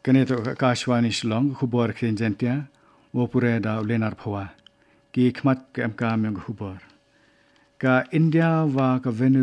Kene to Kashwani Shlong khubor khin jentia wo pure da lenar phawa ki khmat ke amka meng khubor ka India wa ka